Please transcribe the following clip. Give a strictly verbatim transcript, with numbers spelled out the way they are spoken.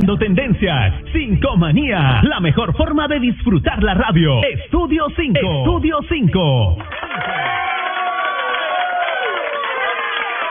Marcando tendencias. Cinco Manía. La mejor forma de disfrutar la radio. Estudio cinco. Estudio cinco.